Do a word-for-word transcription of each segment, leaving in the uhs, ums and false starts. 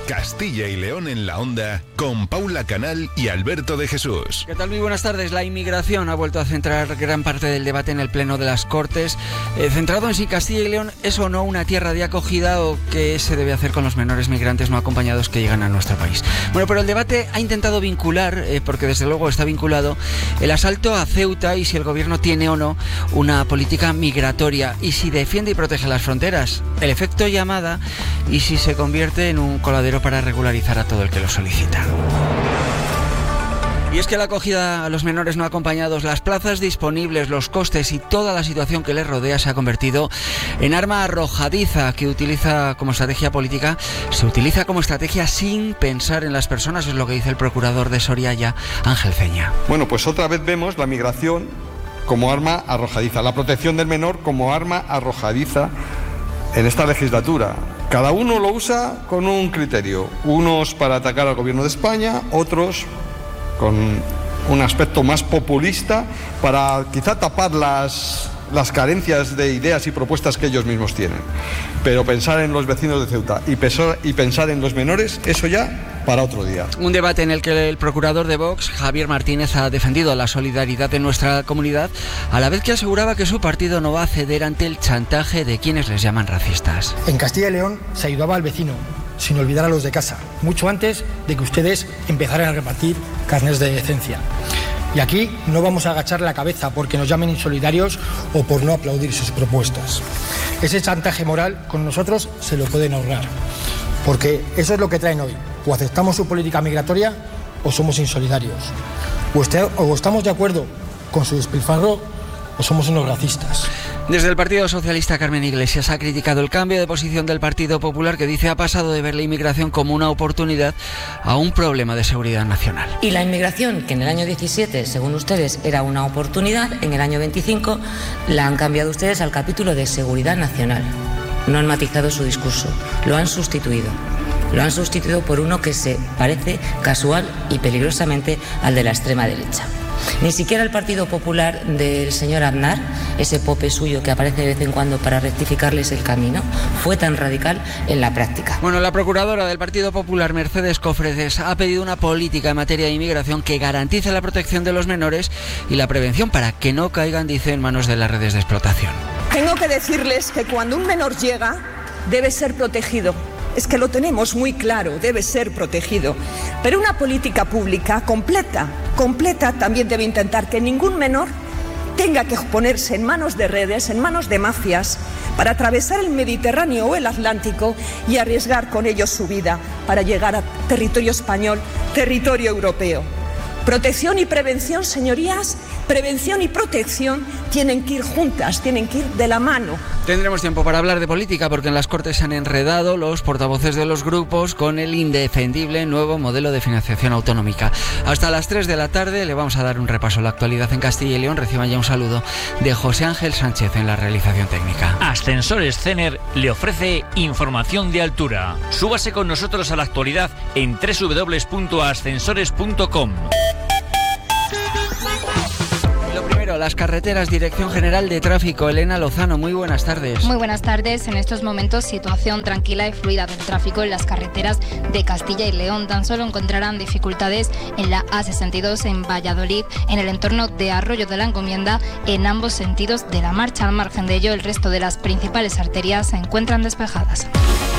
Castilla y León en la Onda, con Paula Canal y Alberto de Jesús. ¿Qué tal? Muy buenas tardes. La inmigración ha vuelto a centrar gran parte del debate en el Pleno de las Cortes, eh, centrado en si Castilla y León es o no una tierra de acogida o qué se debe hacer con los menores migrantes no acompañados que llegan a nuestro país. Bueno, pero el debate ha intentado vincular, eh, porque desde luego está vinculado, el asalto a Ceuta y si el gobierno tiene o no una política migratoria y si defiende y protege las fronteras, el efecto llamada y si se convierte en un coladero para regularizar a todo el que lo solicita. Y es que la acogida a los menores no acompañados, las plazas disponibles, los costes y toda la situación que les rodea se ha convertido en arma arrojadiza que utiliza como estrategia política, se utiliza como estrategia sin pensar en las personas, es lo que dice el procurador de Soriaya, Ángel Ceña. Bueno, pues otra vez vemos la migración como arma arrojadiza, la protección del menor como arma arrojadiza en esta legislatura. Cada uno lo usa con un criterio, unos para atacar al gobierno de España, otros con un aspecto más populista para quizá tapar las, las carencias de ideas y propuestas que ellos mismos tienen. Pero pensar en los vecinos de Ceuta y pensar, y pensar en los menores, eso ya para otro día. Un debate en el que el procurador de Vox, Javier Martínez, ha defendido la solidaridad de nuestra comunidad, a la vez que aseguraba que su partido no va a ceder ante el chantaje de quienes les llaman racistas. En Castilla y León se ayudaba al vecino, sin olvidar a los de casa, mucho antes de que ustedes empezaran a repartir carnés de decencia. Y aquí no vamos a agachar la cabeza porque nos llamen insolidarios o por no aplaudir sus propuestas. Ese chantaje moral con nosotros se lo pueden ahorrar, porque eso es lo que traen hoy. O aceptamos su política migratoria o somos insolidarios. O, este, o estamos de acuerdo con su despilfarro o somos unos racistas. Desde el Partido Socialista, Carmen Iglesias ha criticado el cambio de posición del Partido Popular, que dice ha pasado de ver la inmigración como una oportunidad a un problema de seguridad nacional. Y la inmigración, que en el año diecisiete, según ustedes, era una oportunidad, en el año veinticinco la han cambiado ustedes al capítulo de seguridad nacional. No han matizado su discurso, lo han sustituido. Lo han sustituido por uno que se parece casual y peligrosamente al de la extrema derecha. Ni siquiera el Partido Popular del señor Aznar, ese pope suyo que aparece de vez en cuando para rectificarles el camino, fue tan radical en la práctica. Bueno, la procuradora del Partido Popular, Mercedes Cofredes, ha pedido una política en materia de inmigración que garantice la protección de los menores y la prevención para que no caigan, dice, en manos de las redes de explotación. Tengo que decirles que cuando un menor llega, debe ser protegido. Es que lo tenemos muy claro, debe ser protegido. Pero una política pública completa, completa también debe intentar que ningún menor tenga que ponerse en manos de redes, en manos de mafias, para atravesar el Mediterráneo o el Atlántico y arriesgar con ellos su vida para llegar a territorio español, territorio europeo. Protección y prevención, señorías, prevención y protección tienen que ir juntas, tienen que ir de la mano. Tendremos tiempo para hablar de política porque en las Cortes se han enredado los portavoces de los grupos con el indefendible nuevo modelo de financiación autonómica. Hasta las tres de la tarde le vamos a dar un repaso a la actualidad en Castilla y León. Reciban ya un saludo de José Ángel Sánchez en la realización técnica. Ascensores Cener le ofrece información de altura. Súbase con nosotros a la actualidad en doble u doble u doble u punto ascensores punto com. Las carreteras, Dirección General de Tráfico. Elena Lozano, muy buenas tardes. Muy buenas tardes. En estos momentos, situación tranquila y fluida del tráfico en las carreteras de Castilla y León. Tan solo encontrarán dificultades en la A sesenta y dos en Valladolid, en el entorno de Arroyo de la Encomienda, en ambos sentidos de la marcha. Al margen de ello, el resto de las principales arterias se encuentran despejadas.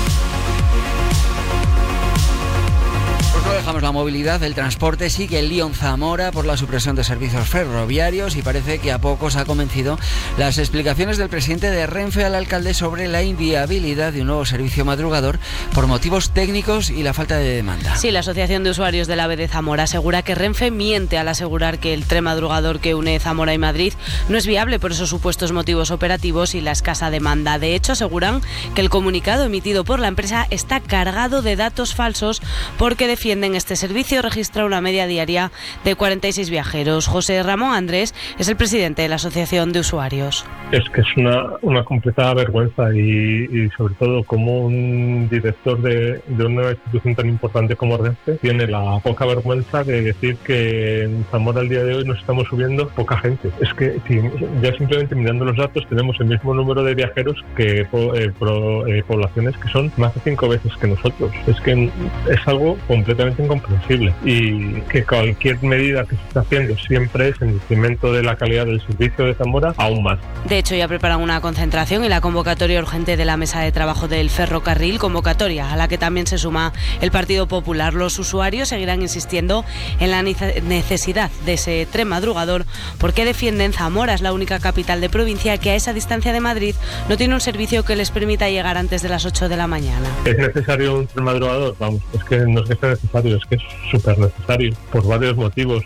No dejamos la movilidad, el transporte sigue el lío en Zamora por la supresión de servicios ferroviarios y parece que a pocos ha convencido las explicaciones del presidente de Renfe al alcalde sobre la inviabilidad de un nuevo servicio madrugador por motivos técnicos y la falta de demanda. Sí, la Asociación de Usuarios del AVE de Zamora asegura que Renfe miente al asegurar que el tren madrugador que une Zamora y Madrid no es viable por esos supuestos motivos operativos y la escasa demanda. De hecho, aseguran que el comunicado emitido por la empresa está cargado de datos falsos porque defienden este servicio registra una media diaria de cuarenta y seis viajeros. José Ramón Andrés es el presidente de la Asociación de Usuarios. Es que es una, una completa vergüenza y, y sobre todo como un director de, de una institución tan importante como Renfe tiene la poca vergüenza de decir que en Zamora al día de hoy nos estamos subiendo poca gente. Es que si, ya simplemente mirando los datos tenemos el mismo número de viajeros que eh, pro, eh, poblaciones que son más de cinco veces que nosotros. Es que es algo completamente incomprensible y que cualquier medida que se está haciendo siempre es en detrimento de la calidad del servicio de Zamora aún más. De hecho, ya preparan una concentración y la convocatoria urgente de la mesa de trabajo del ferrocarril, convocatoria a la que también se suma el Partido Popular. Los usuarios seguirán insistiendo en la necesidad de ese tren madrugador porque defienden Zamora es la única capital de provincia que a esa distancia de Madrid no tiene un servicio que les permita llegar antes de las ocho de la mañana. ¿Es necesario un tren madrugador? Vamos, es que no es que sea necesario, es que es súper necesario por varios motivos,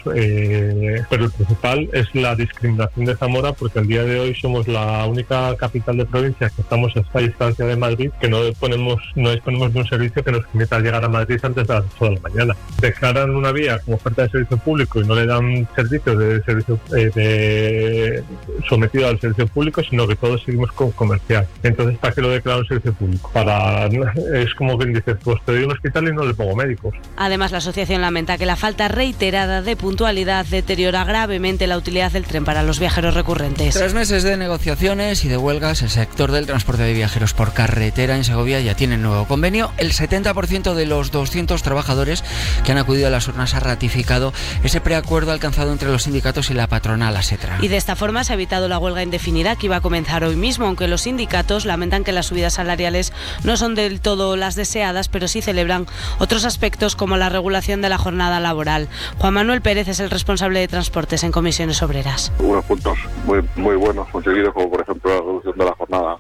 eh, pero el principal es la discriminación de Zamora porque al día de hoy somos la única capital de provincia que estamos a esta distancia de Madrid que no disponemos, no disponemos de un servicio que nos permita llegar a Madrid antes de las ocho de la mañana. Declaran una vía como oferta de servicio público y no le dan servicios de servicio eh, de, sometido al servicio público, sino que todos seguimos con comercial. Entonces, ¿para qué lo declaran servicio público? Para, es como quien dice, pues te doy un hospital y no le pongo médicos. Además, la asociación lamenta que la falta reiterada de puntualidad deteriora gravemente la utilidad del tren para los viajeros recurrentes. Tras meses de negociaciones y de huelgas, el sector del transporte de viajeros por carretera en Segovia ya tiene nuevo convenio. El setenta por ciento de los doscientos trabajadores que han acudido a las urnas ha ratificado ese preacuerdo alcanzado entre los sindicatos y la patronal ASETRA. Y de esta forma se ha evitado la huelga indefinida que iba a comenzar hoy mismo, aunque los sindicatos lamentan que las subidas salariales no son del todo las deseadas, pero sí celebran otros aspectos como la regulación de la jornada laboral. Juan Manuel Pérez es el responsable de transportes en Comisiones Obreras. Unos puntos muy, muy buenos conseguidos, como por ejemplo la reducción de la jornada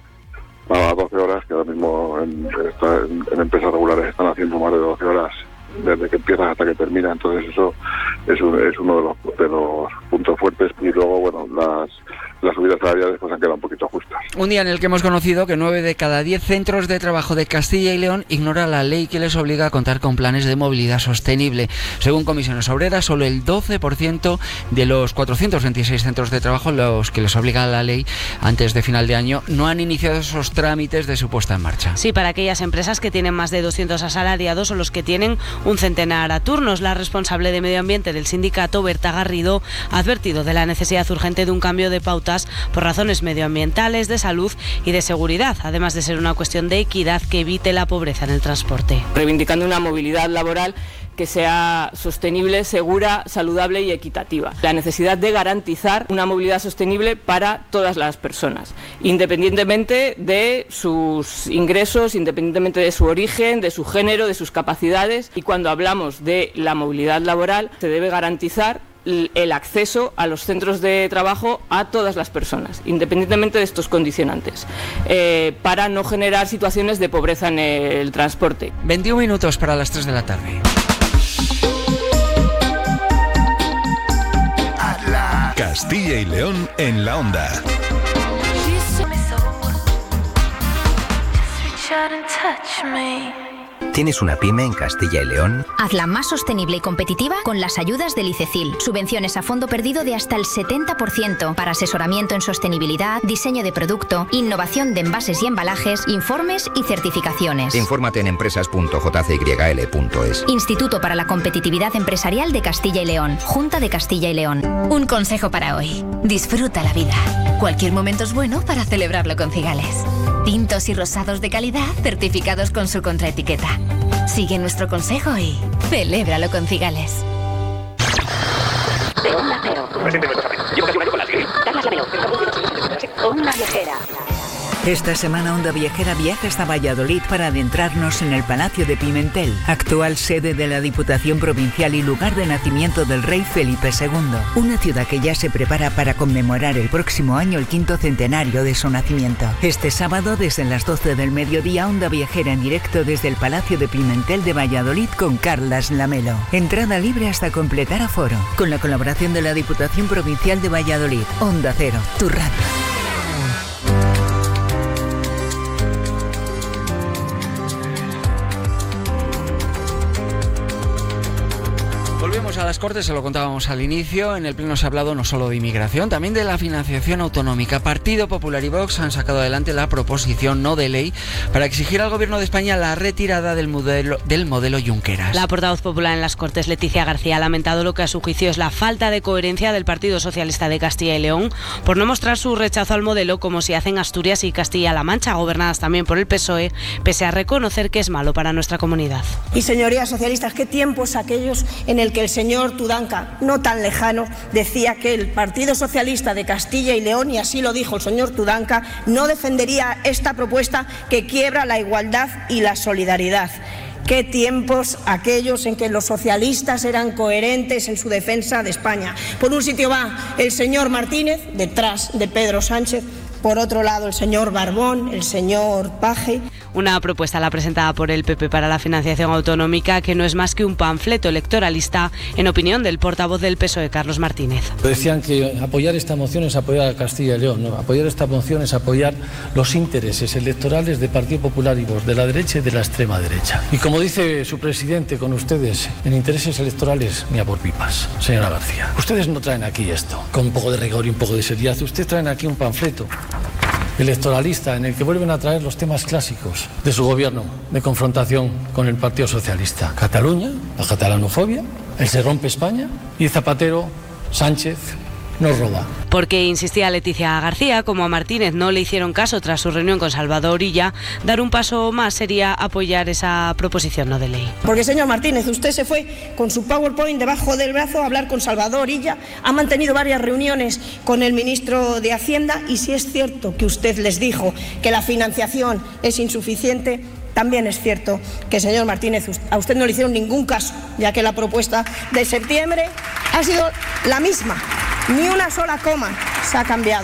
a doce horas, que ahora mismo en, en, en empresas regulares están haciendo más de doce horas desde que empiezas hasta que termina, entonces eso es, un, es uno de los, de los puntos fuertes. Y luego, bueno, las las subidas salariales pues han quedado un poquito justas. Un día en el que hemos conocido que nueve de cada diez centros de trabajo de Castilla y León ignora la ley que les obliga a contar con planes de movilidad sostenible. Según Comisiones Obreras, solo el doce por ciento de los cuatrocientos veintiséis centros de trabajo los que les obliga la ley antes de final de año no han iniciado esos trámites de su puesta en marcha. Sí, para aquellas empresas que tienen más de doscientos asalariados o los que tienen un centenar a turnos. La responsable de Medio Ambiente del sindicato, Berta Garrido, ha advertido de la necesidad urgente de un cambio de pauta por razones medioambientales, de salud y de seguridad, además de ser una cuestión de equidad que evite la pobreza en el transporte. Reivindicando una movilidad laboral que sea sostenible, segura, saludable y equitativa. La necesidad de garantizar una movilidad sostenible para todas las personas, independientemente de sus ingresos, independientemente de su origen, de su género, de sus capacidades. Y cuando hablamos de la movilidad laboral, se debe garantizar el acceso a los centros de trabajo a todas las personas, independientemente de estos condicionantes, eh, para no generar situaciones de pobreza en el transporte. veintiún minutos para las tres de la tarde. Castilla y León en la onda. ¿Tienes una pyme en Castilla y León? Hazla más sostenible y competitiva con las ayudas del ICECIL. Subvenciones a fondo perdido de hasta el setenta por ciento para asesoramiento en sostenibilidad, diseño de producto, innovación de envases y embalajes, informes y certificaciones. Infórmate en empresas punto j c y l punto es. Instituto para la Competitividad Empresarial de Castilla y León. Junta de Castilla y León. Un consejo para hoy. Disfruta la vida. Cualquier momento es bueno para celebrarlo con Cigales. Tintos y rosados de calidad certificados con su contraetiqueta. Sigue nuestro consejo y celébralo con Cigales. De Onda Cero. Onda Viajera. Esta semana Onda Viajera viaja hasta Valladolid para adentrarnos en el Palacio de Pimentel, actual sede de la Diputación Provincial y lugar de nacimiento del rey Felipe segundo. Una ciudad que ya se prepara para conmemorar el próximo año el quinto centenario de su nacimiento. Este sábado, desde las doce del mediodía, Onda Viajera en directo desde el Palacio de Pimentel de Valladolid con Carlas Lamelo. Entrada libre hasta completar aforo. Con la colaboración de la Diputación Provincial de Valladolid. Onda Cero, tu radio. vamos a las Cortes, se lo contábamos al inicio. En el Pleno se ha hablado no solo de inmigración, también de la financiación autonómica. Partido Popular y Vox han sacado adelante la proposición no de ley para exigir al Gobierno de España la retirada del modelo, del modelo Junqueras. La portavoz popular en las Cortes, Leticia García, ha lamentado lo que a su juicio es la falta de coherencia del Partido Socialista de Castilla y León por no mostrar su rechazo al modelo como si hacen Asturias y Castilla-La Mancha, gobernadas también por el P S O E, pese a reconocer que es malo para nuestra comunidad. Y señorías socialistas, qué tiempos aquellos en el que el señor Tudanca, no tan lejano, decía que el Partido Socialista de Castilla y León, y así lo dijo el señor Tudanca, no defendería esta propuesta que quiebra la igualdad y la solidaridad. Qué tiempos aquellos en que los socialistas eran coherentes en su defensa de España. Por un sitio va el señor Martínez, detrás de Pedro Sánchez. Por otro lado, el señor Barbón, el señor Paje. Una propuesta la presentada por el P P para la financiación autonómica que no es más que un panfleto electoralista, en opinión del portavoz del P S O E, Carlos Martínez. Decían que apoyar esta moción es apoyar a Castilla y León, ¿no? Apoyar esta moción es apoyar los intereses electorales del Partido Popular y Vox, de la derecha y de la extrema derecha. Y como dice su presidente con ustedes, en intereses electorales ni a por pipas, señora García. Ustedes no traen aquí esto, con un poco de rigor y un poco de seriedad. Ustedes traen aquí un panfleto electoralista en el que vuelven a traer los temas clásicos de su gobierno de confrontación con el Partido Socialista. Cataluña, la catalanofobia, el se rompe España y Zapatero, Sánchez nos roba. Porque, insistía Leticia García, como a Martínez no le hicieron caso tras su reunión con Salvador Illa, dar un paso más sería apoyar esa proposición no de ley. Porque, señor Martínez, usted se fue con su PowerPoint debajo del brazo a hablar con Salvador Illa, ha mantenido varias reuniones con el ministro de Hacienda y si es cierto que usted les dijo que la financiación es insuficiente, también es cierto que, señor Martínez, a usted no le hicieron ningún caso, ya que la propuesta de septiembre ha sido la misma. Ni una sola coma se ha cambiado.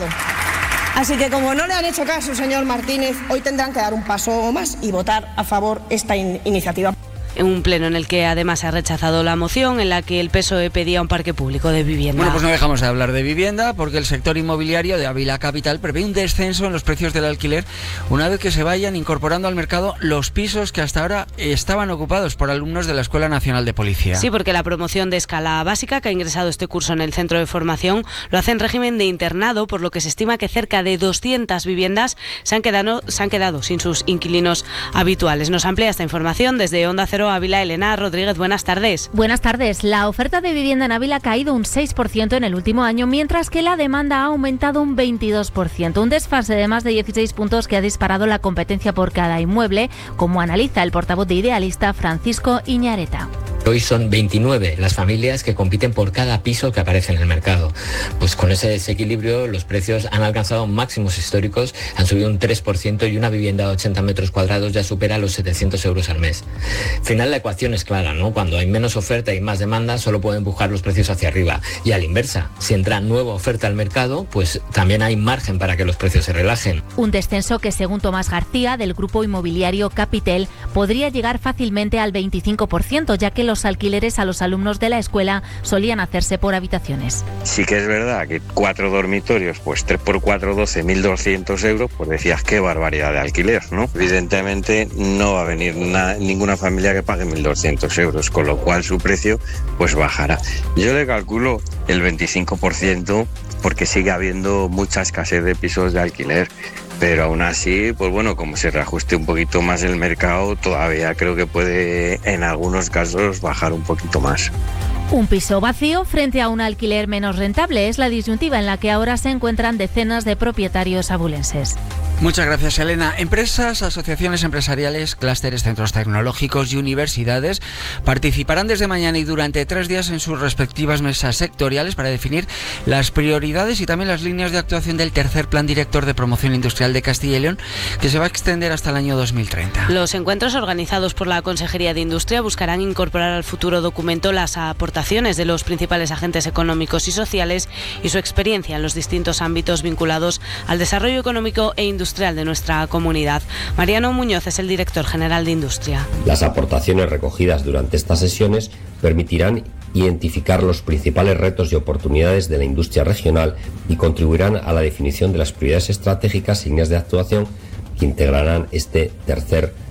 Así que como no le han hecho caso, señor Martínez, hoy tendrán que dar un paso más y votar a favor esta in- iniciativa. En un pleno en el que además se ha rechazado la moción en la que el P S O E pedía un parque público de vivienda. Bueno, pues no dejamos de hablar de vivienda porque el sector inmobiliario de Ávila Capital prevé un descenso en los precios del alquiler una vez que se vayan incorporando al mercado los pisos que hasta ahora estaban ocupados por alumnos de la Escuela Nacional de Policía. Sí, porque la promoción de escala básica que ha ingresado este curso en el centro de formación lo hace en régimen de internado, por lo que se estima que cerca de doscientas viviendas se han quedado, se han quedado sin sus inquilinos habituales. Nos amplía esta información desde Onda Cero Ávila, Elena Rodríguez. Buenas tardes. Buenas tardes. La oferta de vivienda en Ávila ha caído un seis por ciento en el último año, mientras que la demanda ha aumentado un veintidós por ciento. Un desfase de más de dieciséis puntos que ha disparado la competencia por cada inmueble, como analiza el portavoz de Idealista, Francisco Iñareta. Hoy son veintinueve las familias que compiten por cada piso que aparece en el mercado. Pues con ese desequilibrio los precios han alcanzado máximos históricos, han subido un tres por ciento y una vivienda de ochenta metros cuadrados ya supera los setecientos euros al mes. Al final la ecuación es clara, ¿no? Cuando hay menos oferta y más demanda solo pueden empujar los precios hacia arriba. Y a la inversa, si entra nueva oferta al mercado, pues también hay margen para que los precios se relajen. Un descenso que, según Tomás García, del grupo inmobiliario Capitel, podría llegar fácilmente al veinticinco por ciento, ya que los alquileres a los alumnos de la escuela solían hacerse por habitaciones. Sí que es verdad que cuatro dormitorios, pues tres por cuatro, doce, mil doscientos euros, pues decías qué barbaridad de alquiler, ¿no? Evidentemente no va a venir na- ninguna familia que pague mil doscientos euros, con lo cual su precio pues bajará. Yo le calculo el veinticinco por ciento porque sigue habiendo mucha escasez de pisos de alquiler. Pero aún así, pues bueno, como se reajuste un poquito más el mercado, todavía creo que puede en algunos casos bajar un poquito más. Un piso vacío frente a un alquiler menos rentable es la disyuntiva en la que ahora se encuentran decenas de propietarios abulenses. Muchas gracias, Elena. Empresas, asociaciones empresariales, clústeres, centros tecnológicos y universidades participarán desde mañana y durante tres días en sus respectivas mesas sectoriales para definir las prioridades y también las líneas de actuación del tercer Plan Director de Promoción Industrial de Castilla y León, que se va a extender hasta el año dos mil treinta. Los encuentros organizados por la Consejería de Industria buscarán incorporar al futuro documento las aportaciones de los principales agentes económicos y sociales y su experiencia en los distintos ámbitos vinculados al desarrollo económico e industrial de nuestra comunidad. Mariano Muñoz es el director general de Industria. Las aportaciones recogidas durante estas sesiones permitirán identificar los principales retos y oportunidades de la industria regional y contribuirán a la definición de las prioridades estratégicas y líneas de actuación que integrarán este tercer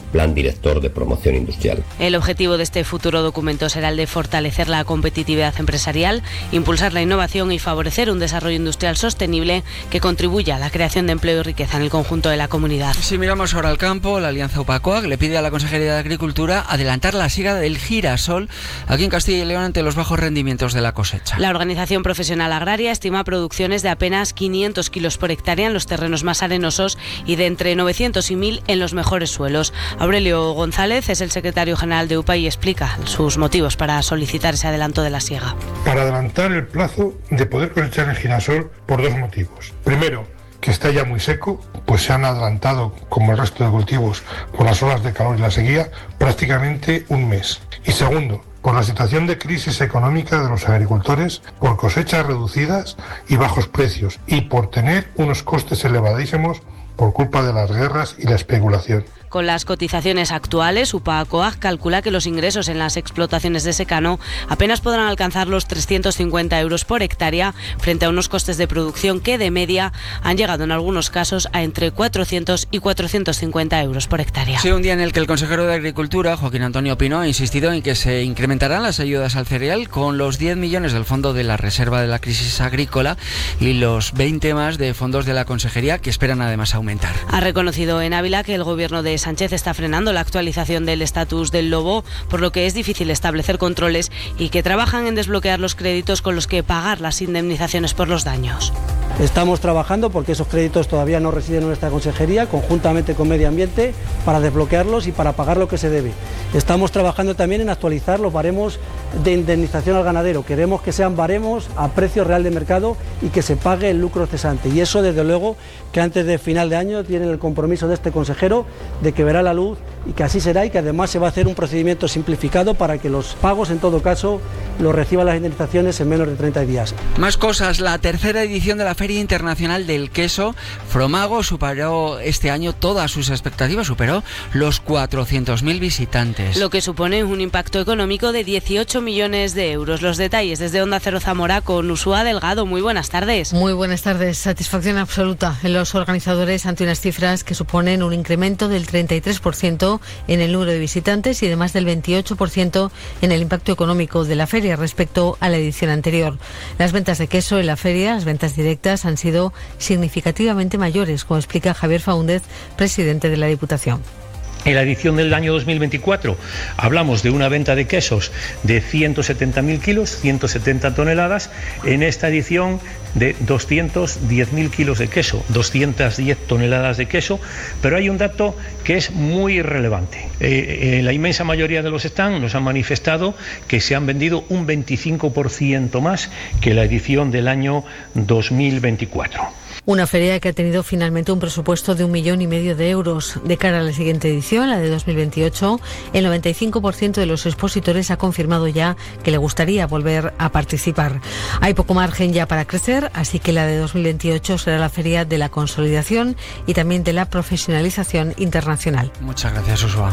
Plan Director de Promoción Industrial. El objetivo de este futuro documento será el de fortalecer la competitividad empresarial, impulsar la innovación y favorecer un desarrollo industrial sostenible que contribuya a la creación de empleo y riqueza en el conjunto de la comunidad. Si miramos ahora al campo, la Alianza UPACOAG le pide a la Consejería de Agricultura adelantar la siega del girasol aquí en Castilla y León ante los bajos rendimientos de la cosecha. La Organización Profesional Agraria estima producciones de apenas quinientos kilos por hectárea en los terrenos más arenosos y de entre novecientos y mil en los mejores suelos. Aurelio González es el secretario general de U P A y explica sus motivos para solicitar ese adelanto de la siega. Para adelantar el plazo de poder cosechar el girasol por dos motivos. Primero, que está ya muy seco, pues se han adelantado, como el resto de cultivos, por las olas de calor y la sequía, prácticamente un mes. Y segundo, por la situación de crisis económica de los agricultores, por cosechas reducidas y bajos precios, y por tener unos costes elevadísimos por culpa de las guerras y la especulación. Con las cotizaciones actuales, UPACOAG calcula que los ingresos en las explotaciones de secano apenas podrán alcanzar los trescientos cincuenta euros por hectárea frente a unos costes de producción que de media han llegado en algunos casos a entre cuatrocientos y cuatrocientos cincuenta euros por hectárea. Sí, un día en el que el consejero de Agricultura, Joaquín Antonio Pino, ha insistido en que se incrementarán las ayudas al cereal con los diez millones del Fondo de la Reserva de la Crisis Agrícola y los veinte más de fondos de la Consejería que esperan además aumentar. Ha reconocido en Ávila que el gobierno de Sánchez está frenando la actualización del estatus del lobo, por lo que es difícil establecer controles y que trabajan en desbloquear los créditos con los que pagar las indemnizaciones por los daños. Estamos trabajando porque esos créditos todavía no residen en nuestra consejería, conjuntamente con Medio Ambiente, para desbloquearlos y para pagar lo que se debe. Estamos trabajando también en actualizar los baremos de indemnización al ganadero. Queremos que sean baremos a precio real de mercado y que se pague el lucro cesante. Y eso, desde luego, que antes de final de año tienen el compromiso de este consejero de que verá la luz y que así será, y que además se va a hacer un procedimiento simplificado para que los pagos, en todo caso, los reciban las indemnizaciones en menos de treinta días. Más cosas. La tercera edición de la Feria Internacional del Queso, Fromago, superó este año todas sus expectativas, superó los cuatrocientos mil visitantes. Lo que supone un impacto económico de dieciocho millones de euros. Los detalles desde Onda Cero Zamora con Usua Delgado. Muy buenas tardes. Muy buenas tardes. Satisfacción absoluta en los organizadores ante unas cifras que suponen un incremento del treinta y tres por ciento en el número de visitantes y de más del veintiocho por ciento en el impacto económico de la feria respecto a la edición anterior. Las ventas de queso en la feria, las ventas directas, han sido significativamente mayores, como explica Javier Faúndez, presidente de la Diputación. En la edición del año dos mil veinticuatro hablamos de una venta de quesos de ciento setenta mil kilos, ciento setenta toneladas. En esta edición de doscientos diez mil kilos de queso, doscientas diez toneladas de queso. Pero hay un dato que es muy relevante. Eh, eh, la inmensa mayoría de los stands nos han manifestado que se han vendido un veinticinco por ciento más que la edición del año dos mil veinticuatro. Una feria que ha tenido finalmente un presupuesto de un millón y medio de euros. De cara a la siguiente edición, la de dos mil veintiocho, el noventa y cinco por ciento de los expositores ha confirmado ya que le gustaría volver a participar. Hay poco margen ya para crecer, así que la de dos mil veintiocho será la feria de la consolidación y también de la profesionalización internacional. Muchas gracias, Usua.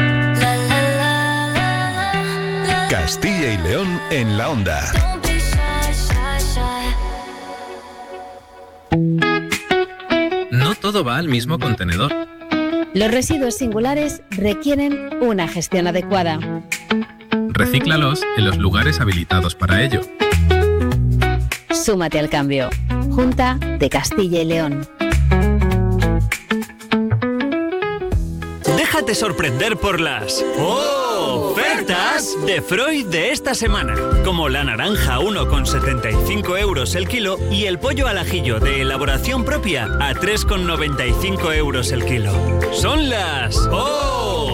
Castilla y León en la Onda. No todo va al mismo contenedor. Los residuos singulares requieren una gestión adecuada. Recíclalos en los lugares habilitados para ello. Súmate al cambio. Junta de Castilla y León. Déjate sorprender por las ofertas de Freud de esta semana. Como la naranja a uno con setenta y cinco euros el kilo y el pollo al ajillo de elaboración propia a tres con noventa y cinco euros el kilo. Son las